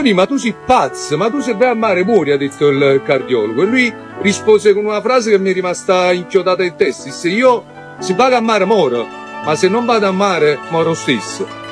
Tony, ma tu sei pazzo, ma tu se vai a mare muori, ha detto il cardiologo. E lui rispose con una frase che mi è rimasta inchiodata in testa. Disse: io se vado a mare moro, ma se non vado a mare moro stesso.